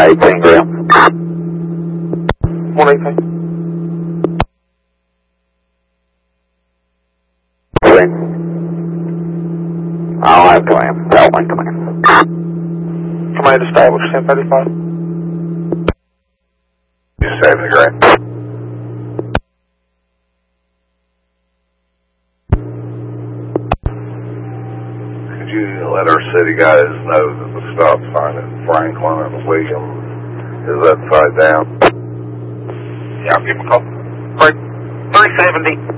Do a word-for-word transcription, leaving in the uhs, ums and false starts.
eighteen, Graham. one eighteen. I'll have command. Tell me command. Command established, ten thirty-five. seventy, Graham. Could you let our city guys know that the stop sign at Franklin and William is upside down? Yeah, I'll give them a call. three seventy.